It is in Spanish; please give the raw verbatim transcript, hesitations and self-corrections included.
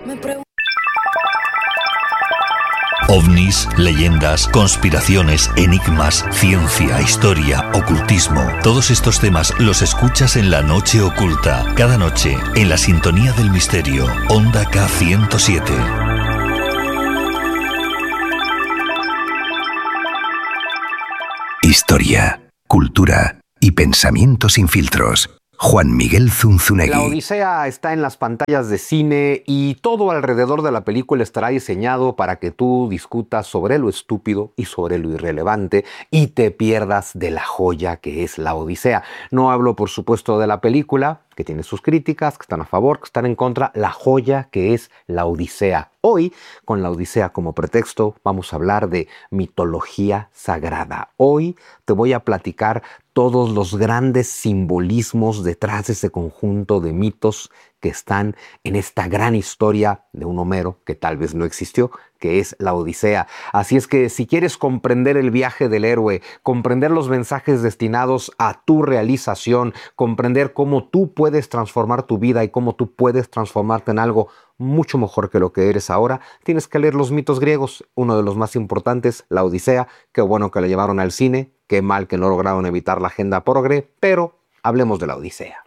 Me pregunto. Ovnis, leyendas, conspiraciones, enigmas, ciencia, historia, ocultismo. Todos estos temas los escuchas en La Noche Oculta. Cada noche, en la sintonía del misterio. Onda K ciento siete. Historia, cultura y pensamiento sin filtros. Juan Miguel Zunzunegui. La Odisea está en las pantallas de cine y todo alrededor de la película estará diseñado para que tú discutas sobre lo estúpido y sobre lo irrelevante y te pierdas de la joya que es la Odisea. No hablo, por supuesto, de la película, que tiene sus críticas, que están a favor, que están en contra, la joya que es la Odisea. Hoy, con la Odisea como pretexto, vamos a hablar de mitología sagrada. Hoy te voy a platicar todos los grandes simbolismos detrás de ese conjunto de mitos que están en esta gran historia de un Homero que tal vez no existió, que es la Odisea. Así es que si quieres comprender el viaje del héroe, comprender los mensajes destinados a tu realización, comprender cómo tú puedes transformar tu vida y cómo tú puedes transformarte en algo mucho mejor que lo que eres ahora, tienes que leer los mitos griegos. Uno de los más importantes, la Odisea. Qué bueno que la llevaron al cine, qué mal que no lograron evitar la agenda progre, pero hablemos de la Odisea.